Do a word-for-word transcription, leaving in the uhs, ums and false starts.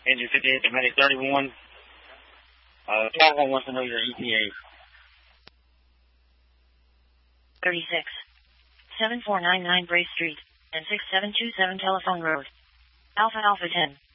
Engine fifty-eight to Medic thirty-one. Uh, twelve one wants to know your E T A. thirty-six. seven four nine nine Bray Street, and six seven two seven Telephone Road. Alpha Alpha ten.